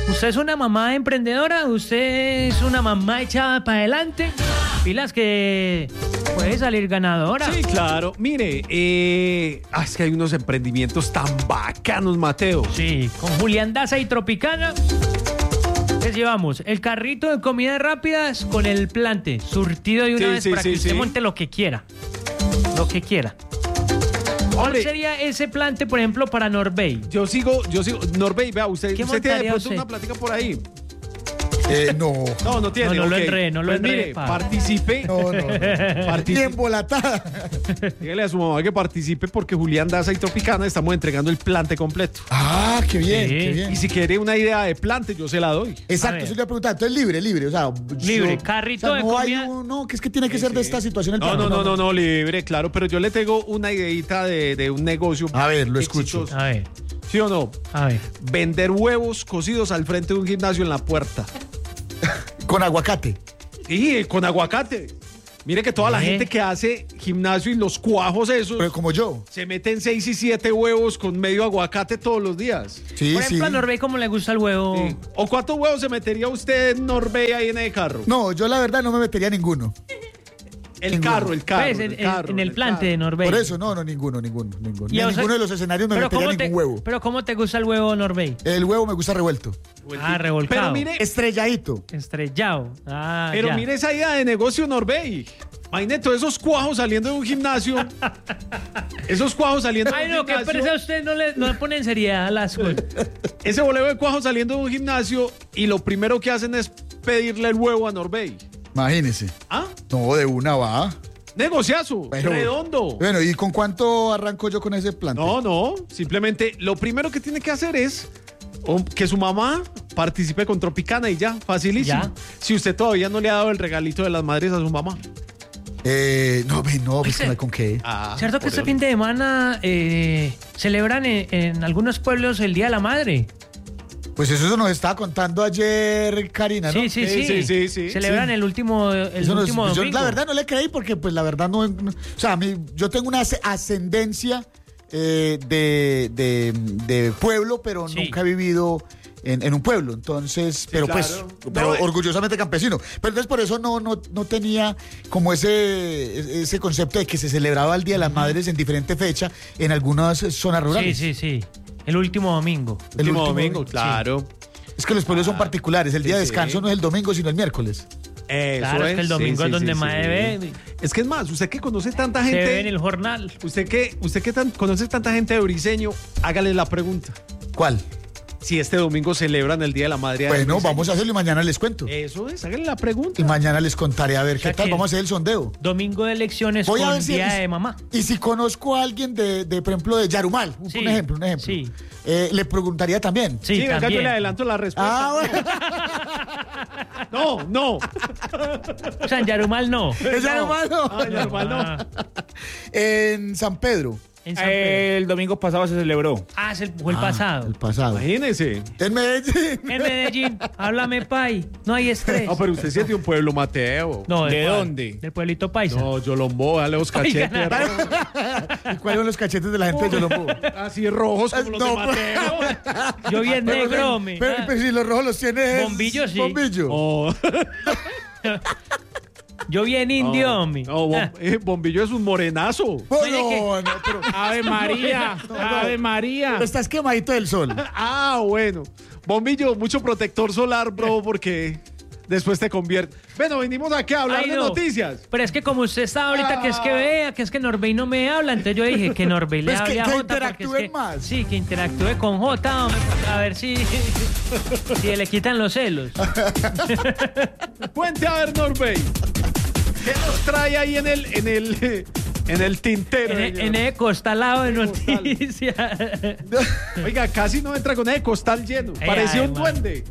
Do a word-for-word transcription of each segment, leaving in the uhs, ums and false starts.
¿Usted es una mamá emprendedora? ¿Usted es una mamá echada para adelante? Pilas que puede salir ganadora. Sí, claro. Mire, eh, ah, es que hay unos emprendimientos tan bacanos, Mateo. Sí, con Julián Daza y Tropicana. ¿Qué llevamos? El carrito de comidas rápidas con el plante surtido de una Sí, vez sí, para sí, que usted sí. monte lo que quiera. Lo que quiera. ¿Cuál Hombre, sería ese plante, por ejemplo, para Norbey? yo sigo, yo sigo. Norbey, vea, usted, ¿Qué usted tiene de montaría pronto usted? una plática por ahí. Eh, no. No, no tiene. No, no lo ok. enredé, no lo Pues enredé, mire, pa. participe. No, no, no. Ni Participe. embolatada. Dígale a su mamá que participe porque Julián Daza y Tropicana estamos entregando el plante completo. Ah, qué bien, Sí. qué bien. Y si quiere una idea de plante, yo se la doy. A Exacto, ver. eso le iba a preguntar. Entonces, libre, libre. O sea, Libre, yo- carrito o sea, de no hay comida. un- no, que es que tiene que ser de esta situación el No, plano. no, no, no, no, libre, claro, pero yo le tengo una ideita de, de un negocio. A ver, lo escucho. exitoso. A ver, ¿Sí o no? a ver. Vender huevos cocidos al frente de un gimnasio en la puerta. Con aguacate. Y con aguacate. Mire que toda la ¿Eh? gente que hace gimnasio y los cuajos esos Pero como yo. se meten seis y siete huevos con medio aguacate todos los días. Sí, Por sí. ejemplo, a Norbey, ¿cómo le gusta el huevo? Sí. ¿O cuántos huevos se metería usted en Norbey ahí en el carro? No, yo la verdad no me metería ninguno. El ninguno. carro, el carro. Pues, en, el en- carro, en el plante de carro. Norbey. Por eso, no, no, ninguno, ninguno, ninguno. Y Ni a en usted- ninguno de los escenarios me Pero metería ¿cómo te- ningún huevo. Pero ¿cómo te gusta el huevo, Norbey? El huevo me gusta revuelto. Ah, revolcado. Pero mire, Estrelladito. Estrellado. Ah, pero ya. mire esa idea de negocio Norbey. Imagínate todos esos cuajos saliendo de un gimnasio. Esos cuajos saliendo de Ay, un no, que gimnasio. pereza a usted no le, no le pone en seriedad a las cosas. Ese boleo de cuajos saliendo de un gimnasio y lo primero que hacen es pedirle el huevo a Norbey. Imagínese. ¿Ah? No, de una va. Negociazo, Pero- redondo. Bueno, ¿y con cuánto arranco yo con ese plante? No, no, simplemente lo primero que tiene que hacer es um, que su mamá participe con Tropicana y ya, facilísimo. Ya. Si usted todavía no le ha dado el regalito de las madres a su mamá. Eh, no, ve, no, pues que no hay con qué. Ah, ¿Cierto que por este eso. fin de semana eh, celebran en, en algunos pueblos el Día de la Madre? Pues eso nos estaba contando ayer Karina, ¿no? Sí, sí, Sí, sí. sí, sí, sí. Celebran Sí. el último, el Eso nos- último yo domingo. la verdad no le creí porque pues la verdad no, no- o sea, a mí, yo tengo una as- ascendencia eh, de, de- de pueblo, pero Sí. nunca he vivido en, en un pueblo, entonces, pero claro. pues, pero No, eh. orgullosamente campesino. Pero entonces por eso no, no, no tenía como ese, ese concepto de que se celebraba el Día de las Madres en diferente fecha en algunas zonas Sí, rurales. sí, sí. El último domingo. El Último último domingo, domingo, claro. Es que los pueblos son particulares, el día de sí. descanso no es el domingo, sino el miércoles. Eso Claro, es que el domingo sí, es sí, donde sí, más sí. ve, Es que es más, usted que conoce tanta se ve en gente. el jornal. Usted que, usted que tan- conoce tanta gente de Briseño, hágale la pregunta. ¿Cuál? Si este domingo celebran el Día de la Madre. Bueno, vamos a hacerlo y mañana les cuento. Eso es, hágale la pregunta. Y mañana les contaré a ver sea qué tal. que- Vamos a hacer el sondeo. Domingo de elecciones Voy a con ver si- Día de Mamá. Y si conozco a alguien de, de, por ejemplo, de Yarumal, un, Sí, un ejemplo, un ejemplo. sí. eh, le preguntaría también. Sí, Sí, acá yo también. le adelanto la respuesta. Ah, bueno. No, no. O sea, en Yarumal no. ¿Es Yarumal? No. Ah, Yarumal no. Ah, En San Pedro, en San Pedro. El domingo pasado se celebró. Ah, es el, fue el Ah, pasado. el pasado. Imagínese. En Medellín. En Medellín, háblame, pay. No hay estrés. No, pero usted sí es de un pueblo, Mateo. No, ¿De cuál? dónde? Del pueblito paisa. No, Yolombo, dale los cachetes. Oigan, rojos. ¿Y cuáles son los cachetes de la gente de Yolombo? Así rojos como los No, de Mateo. Yo bien Pero, negro, me. pero, pero si los rojos los tienes. Bombillo, sí. Bombillo. Oh. Yo bien indio, mi. No, bom- eh, Bombillo es un morenazo. Oh, Oye, no, que- no, pero, Ave María, Ave María. pero estás quemadito del sol. Ah, bueno. Bombillo, mucho protector solar, bro, porque después te convierte. Bueno, venimos aquí a hablar Ay, de no. noticias. Pero es que como usted está ahorita, que es que vea, que es que Norbey no me habla, entonces yo dije que Norbey le Pues que- hable a que Jota. porque es interactúen que- más. Sí, que interactúe con Jota, hombre, a ver si, si le quitan los celos. Cuente a ver, Norbey. ¿Qué nos trae ahí en el, en el, en el tintero? En, e- señor? en ese costalado de Costal. noticias. Oiga, casi no entra con el costal lleno. Ay, Parecía ay, un man. duende.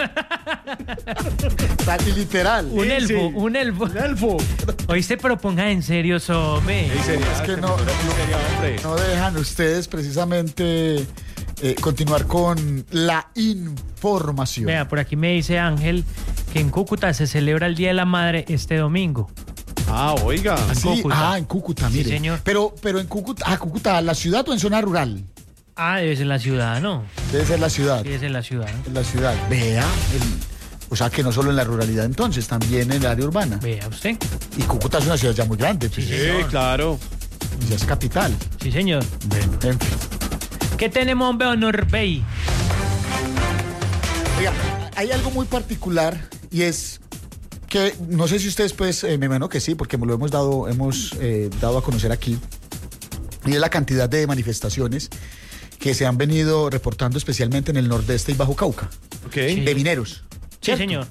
Está literal. Un Sí, elfo, sí. un elfo. Un elfo. Oíste, pero ponga en serio, Some. Es que no, no, hombre. no dejan ustedes precisamente eh, continuar con la información. Vea, por aquí me dice Ángel que en Cúcuta se celebra el Día de la Madre este domingo. Ah, oiga. Sí, Cúcuta. ah, en Cúcuta, Sí, mire. señor. Pero, pero en Cúcuta, ah, Cúcuta, ¿la ciudad o en zona rural? Ah, debe ser la ciudad, ¿no? Debe ser la ciudad. Sí, debe ser la ciudad. En la ciudad. Vea, el- o sea que no solo en la ruralidad entonces, también en el área urbana. Vea usted. Y Cúcuta es una ciudad ya muy grande, pues, Sí, Sí, señor. claro. ya es capital. Sí, señor. En fin. ¿Qué tenemos, hombre, Norbey? Oiga, hay algo muy particular y es que no sé si ustedes, pues, eh, me imagino que sí, porque lo hemos dado, hemos eh, dado a conocer aquí. Y es la cantidad de manifestaciones que se han venido reportando especialmente en el nordeste y Bajo Cauca, Ok. Sí. de mineros. Sí, ¿cierto? señor.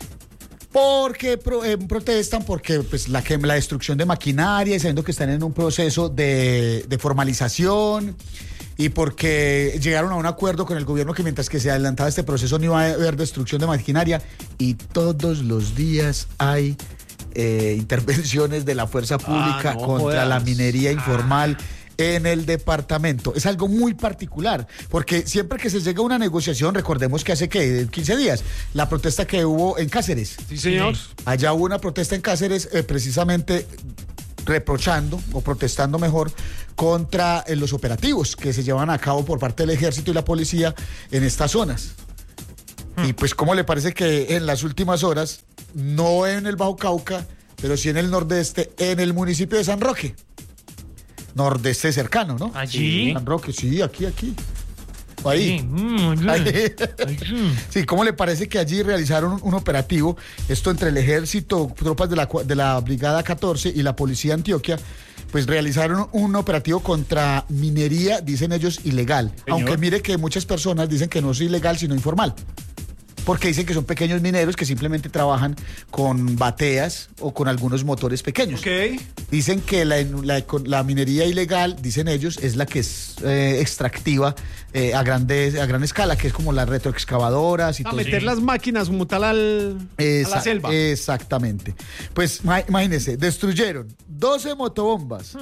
Porque pro- eh, protestan porque pues, la, que- la destrucción de maquinaria y sabiendo que están en un proceso de, de formalización y porque llegaron a un acuerdo con el gobierno que mientras que se adelantaba este proceso no iba a haber destrucción de maquinaria y todos los días hay eh, intervenciones de la fuerza pública Ah, no contra jodas. la minería informal. En el departamento. Es algo muy particular, porque siempre que se llega a una negociación, recordemos que hace que quince días, la protesta que hubo en Cáceres. Sí, señor. Allá hubo una protesta en Cáceres eh, precisamente reprochando o protestando mejor contra eh, los operativos que se llevan a cabo por parte del ejército y la policía en estas zonas. Y pues, ¿cómo le parece que en las últimas horas, no en el Bajo Cauca, pero sí en el nordeste, en el municipio de San Roque? Nordeste cercano, ¿no? Allí. San Roque, sí, aquí, aquí. Ahí. Sí, mm, allí. Ahí. Allí. Sí, ¿cómo le parece que allí realizaron un, un operativo, esto entre el ejército, tropas de la, cua- de la Brigada catorce y la Policía de Antioquia, pues realizaron un operativo contra minería, dicen ellos, ilegal. Señor. Aunque mire que muchas personas dicen que no es ilegal, sino informal. Porque dicen que son pequeños mineros que simplemente trabajan con bateas o con algunos motores pequeños. Ok. Dicen que la, la- la minería ilegal, dicen ellos, es la que es eh, extractiva eh, a, grandes, a gran escala, que es como las retroexcavadoras y A todo meter eso. las máquinas como tal al, a Esa- la selva. Exactamente. Pues ma- imagínense, destruyeron doce motobombas,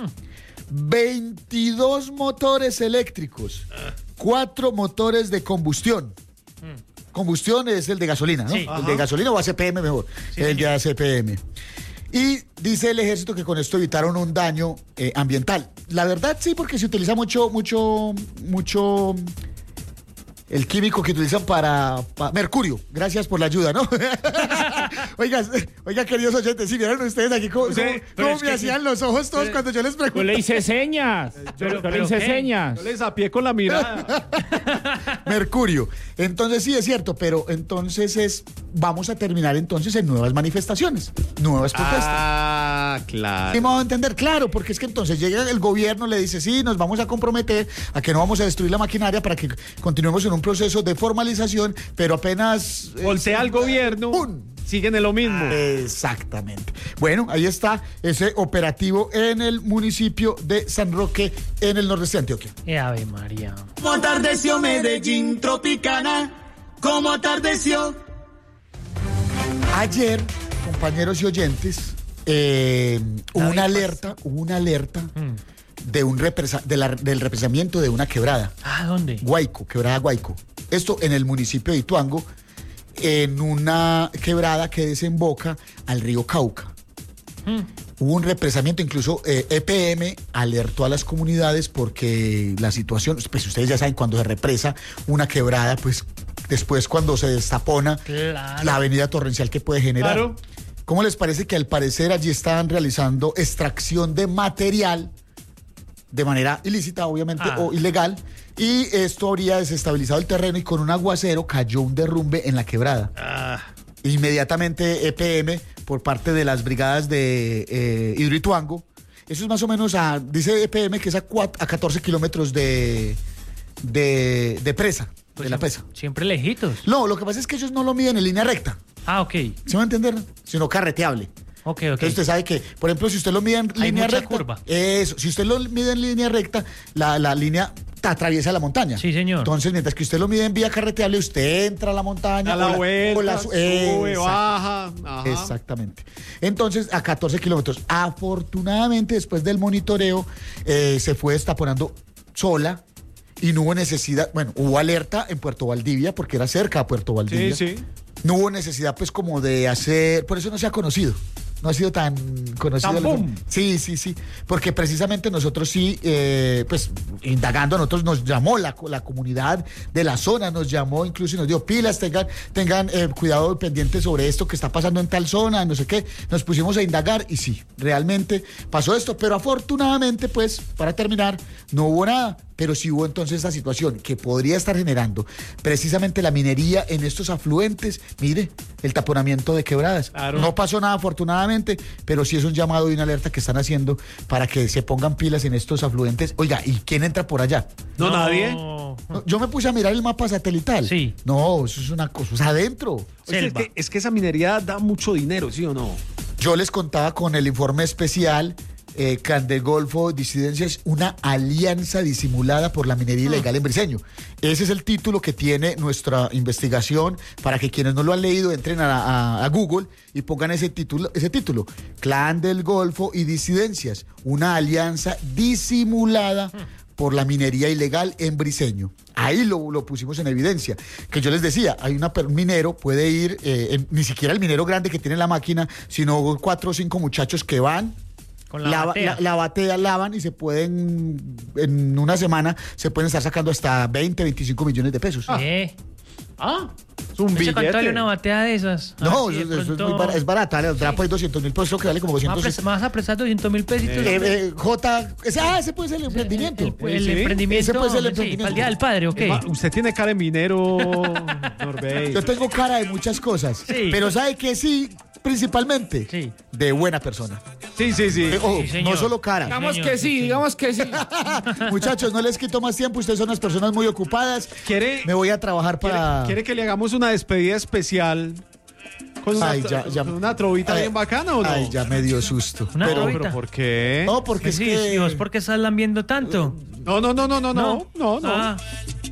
veintidós motores eléctricos, cuatro motores de combustión. Combustión es el de gasolina, ¿no? Sí. El Ajá. de gasolina o A C P M mejor. Sí, el señor. de A C P M. Y dice el ejército que con esto evitaron un daño eh, ambiental. La verdad sí, porque se utiliza mucho, mucho, mucho el químico que utilizan para, pa- mercurio. Gracias por la ayuda, ¿no? oiga, oiga, queridos oyentes, si vieron ustedes aquí cómo, Sí, cómo- pero cómo es me que hacían sí. los ojos todos cuando yo les Yo le pregunté. hice señas. Pero- Yo pero le hice ¿qué? señas. Yo les apié con la mirada. Mercurio. Entonces sí es cierto, pero entonces es, vamos a terminar entonces en nuevas manifestaciones, nuevas protestas. Ah, claro. Sí, me voy a entender, claro, porque es que entonces llega el gobierno, le dice, sí, nos vamos a comprometer a que no vamos a destruir la maquinaria para que continuemos en un proceso de formalización, pero apenas... eh, Voltea al gobierno. ¡pum! Siguen en lo mismo. Exactamente. Bueno, ahí está ese operativo en el municipio de San Roque, en el nordeste de Antioquia. Eh, Ave María. Como atardeció Medellín Tropicana, como atardeció. Ayer, compañeros y oyentes, eh, hubo David, una pues. alerta, hubo una alerta Mm. de un represa- de la- del represamiento de una quebrada. Ah, ¿dónde? Guayco, quebrada Guayco. Esto en el municipio de Ituango, en una quebrada que desemboca al río Cauca. Mm. Hubo un represamiento, incluso eh, E P M alertó a las comunidades porque la situación, pues ustedes ya saben, cuando se represa una quebrada, pues después cuando se destapona Claro. la avenida torrencial que puede generar. Claro. ¿Cómo les parece que al parecer allí estaban realizando extracción de material de manera ilícita, obviamente, Ah. o ilegal? Y esto habría desestabilizado el terreno y con un aguacero cayó un derrumbe en la quebrada. Ah, Inmediatamente E P M, por parte de las brigadas de eh, Hidroituango, eso es más o menos a, dice E P M que es a, cuat- a catorce kilómetros de, de, de presa, Pues de la siem- presa. Siempre lejitos. No, lo que pasa es que ellos no lo miden en línea recta, Ah, ok. ¿sí me va a entender? Sino carreteable. Ok, ok. Entonces usted sabe que, por ejemplo, si usted lo mide en Hay línea mucha recta, curva. eso, si usted lo mide en línea recta, la, la línea te atraviesa la montaña. Sí, señor. Entonces, mientras que usted lo mide en vía carreteable, usted entra a la montaña. da la o vuelta, o la su- sube, Exacto. baja. Ajá. Exactamente. Entonces, a catorce kilómetros. Afortunadamente, después del monitoreo, eh, se fue destaponando sola y no hubo necesidad. Bueno, hubo alerta en Puerto Valdivia porque era cerca a Puerto Sí, Valdivia. sí. No hubo necesidad, pues, como de hacer. Por eso no se ha conocido. no ha sido tan conocido. Tan boom. Sí, sí, sí, porque precisamente nosotros sí, eh, pues indagando, a nosotros nos llamó la, la comunidad de la zona, nos llamó incluso y nos dio pilas, tengan, tengan eh, cuidado pendiente sobre esto que está pasando en tal zona, no sé qué, nos pusimos a indagar y sí, realmente pasó esto, pero afortunadamente, pues, para terminar, no hubo nada. Pero sí hubo entonces esta situación que podría estar generando precisamente la minería en estos afluentes. Mire, el taponamiento de quebradas. Claro. No pasó nada afortunadamente, pero sí es un llamado y una alerta que están haciendo para que se pongan pilas en estos afluentes. Oiga, ¿y quién entra por allá? No, nadie. No, yo me puse a mirar el mapa satelital. Sí. No, eso es una cosa, o sea, adentro. Oye, es, Selva. que, es que esa minería da mucho dinero, ¿sí o no? Yo les contaba con el informe especial. Eh, Clan del Golfo, disidencias, una alianza disimulada por la minería ilegal en Briceño. Ese es el título que tiene nuestra investigación, para que quienes no lo han leído entren a, a, a Google y pongan ese título, ese título, Clan del Golfo y disidencias, una alianza disimulada por la minería ilegal en Briceño. Ahí lo, lo pusimos en evidencia. Que yo les decía, hay una, un minero, puede ir, eh, en, ni siquiera el minero grande que tiene la máquina, sino cuatro o cinco muchachos que van, Con la Lava- batea. la, la batea, lavan y se pueden, en una semana, se pueden estar sacando hasta veinte, veinticinco millones de pesos. ¿Qué? Ah, es un ¿Cuánto vale billete. una batea de esas? A No, ver si eso, de eso es, pronto- muy bar- es barata, el trapo hay doscientos mil pesos, que vale como ¿Me vas a doscientos. prestar- me vas a prestar doscientos mil pesitos? Eh, eh, J, ese, ah, ese puede ser el emprendimiento. El, el Sí, emprendimiento. ese puede ser el sí, emprendimiento. para el Día del Padre, ¿ok? Ma, Usted tiene cara de minero, Norbey. Yo tengo cara de muchas cosas, Sí. pero ¿sabe qué? Sí, principalmente Sí. de buena persona. Sí, sí, sí. Eh, ojo, Sí, señor. no solo cara. Digamos señor, que sí, sí, señor. digamos que sí. Muchachos, no les quito más tiempo, ustedes son unas personas muy ocupadas. ¿Quiere, Me voy a trabajar quiere, para... quiere que le hagamos una despedida especial con una, Ay, ya, ya. con una trovita Ay, bien bacana o no? Ay, ya me dio susto. Una Pero- trovita. ¿Pero por qué? No, porque Sí, es sí, que... ¿y vos por qué estás lambiendo tanto? No, no, no, no, no, no, no, no. Ah,